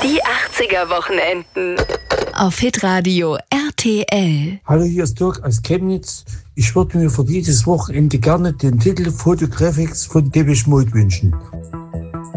Die 80er-Wochenenden. Auf Hitradio RTL. Hallo, hier ist Dirk aus Chemnitz. Ich würde mir für dieses Wochenende gerne den Titel Photographics von Depeche Mode wünschen.